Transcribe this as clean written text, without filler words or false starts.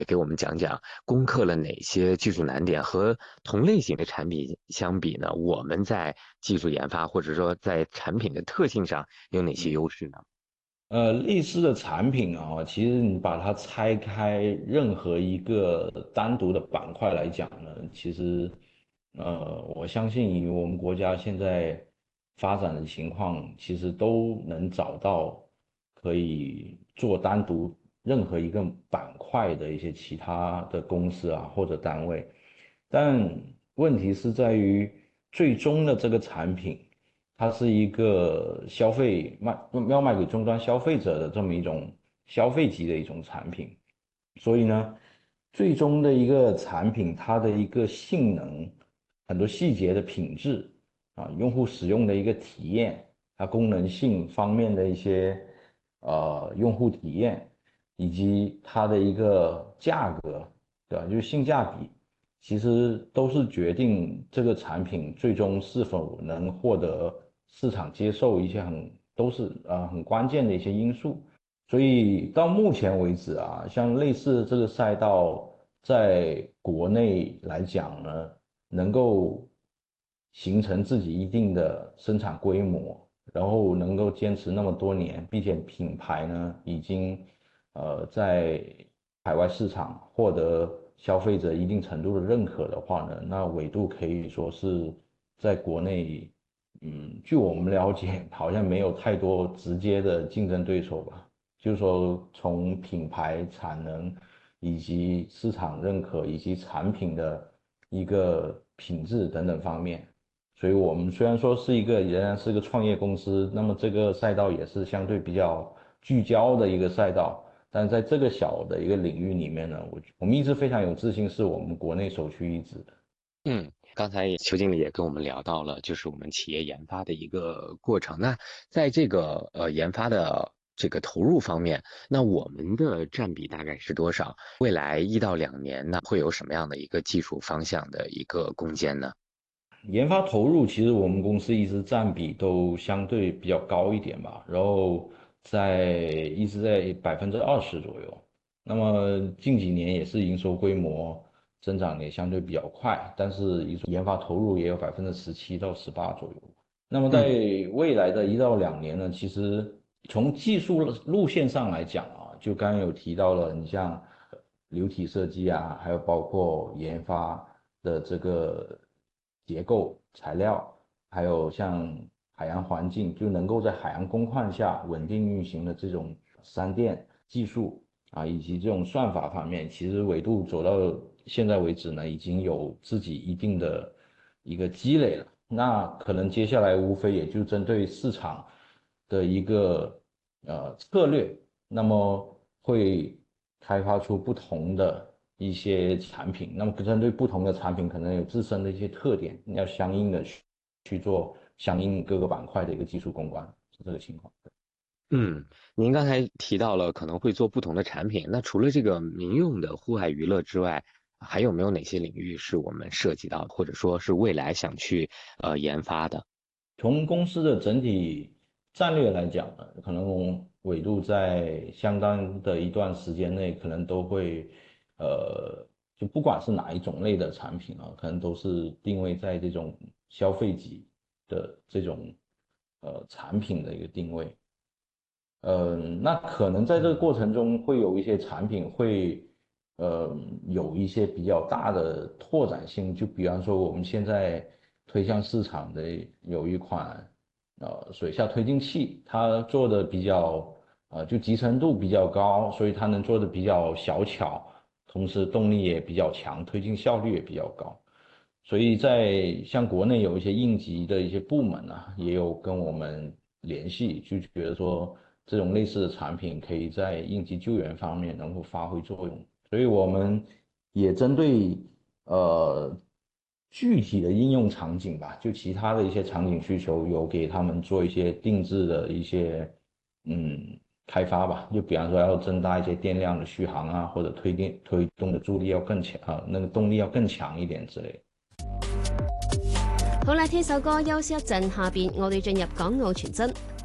给我们讲讲攻克了哪些技术难点，和同类型的产品相比呢？我们在技术研发或者说在产品的特性上有哪些优势呢？ 类似的产品啊，其实你把它拆开，任何一个单独的板块来讲呢，其实，我相信以我们国家现在发展的情况，其实都能找到可以做单独任何一个板块的一些其他的公司啊或者单位，但问题是在于最终的这个产品。它是一个消费要卖给终端消费者的这么一种消费级的一种产品，所以呢，最终的一个产品它的一个性能、很多细节的品质啊，用户使用的一个体验，它功能性方面的一些用户体验，以及它的一个价格，对吧？就是性价比。其实都是决定这个产品最终是否能获得市场接受一些都是很关键的一些因素。所以到目前为止啊，像类似这个赛道，在国内来讲呢，能够形成自己一定的生产规模，然后能够坚持那么多年，并且品牌呢已经在海外市场获得消费者一定程度的认可的话呢，那纬度可以说是在国内，据我们了解，好像没有太多直接的竞争对手吧。就是说，从品牌、产能以及市场认可以及产品的一个品质等等方面，所以我们虽然说仍然是个创业公司，那么这个赛道也是相对比较聚焦的一个赛道。但在这个小的一个领域里面呢，我们一直非常有自信，是我们国内首屈一指的。 刚才邱经理也跟我们聊到了，就是我们企业研发的一个过程。那在这个研发的这个投入方面，那我们的占比大概是多少？未来1到2年呢，会有什么样的一个技术方向的一个攻坚呢？ 研发投入其实我们公司一直占比都相对比较高一点吧，然后一直在20%左右。那么近几年也是营收规模增长也相对比较快，但是研发投入也有17%到18%左右。那么在嗯。 未来的1到2年呢，其实从技术路线上来讲啊，就刚刚有提到了，你像流体设计啊，还有包括研发的这个结构材料，还有像海洋环境，就能够在海洋工况下稳定运行的这种商电技术啊，以及这种算法方面，其实纬度走到现在为止呢，已经有自己一定的一个积累了。那可能接下来无非也就针对市场的一个策略，那么会开发出不同的一些产品。那么针对不同的产品，可能有自身的一些特点，你要相应的去做相应各个板块的一个技术攻关，是这个情况。 嗯，您刚才提到了可能会做不同的产品，那除了这个民用的户外娱乐之外，还有没有哪些领域是我们涉及到，或者说是未来想去研发的？ 从公司的整体战略来讲呢，可能纬度在相当的一段时间内，可能都会，就不管是哪一种类的产品啊，可能都是定位在这种消费级的这种产品的一个定位。那可能在这个过程中会有一些产品会，有一些比较大的拓展性，就比方说我们现在推向市场的有一款，水下推进器，它做的比较，就集成度比较高，所以它能做的比较小巧，同时动力也比较强，推进效率也比较高。所以在像国内有一些应急的一些部门啊，也有跟我们联系，就觉得说这种类似的产品可以在应急救援方面能够发挥作用。所以我们也针对呃具体的应用场景吧，就其他的一些场景需求，有给他们做一些定制的一些开发吧。就比方说要增大一些电量的续航啊，或者推动的助力要更强啊，那个动力要更强一点之类的。 好啦，聽首歌休息一陣，下邊我哋進入港澳傳真。